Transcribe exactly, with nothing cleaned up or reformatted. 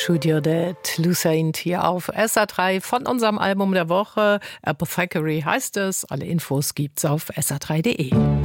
Studio der Lucent hier auf S R drei von unserem Album der Woche. Apothecary heißt es. Alle Infos gibt's auf s r drei punkt d e.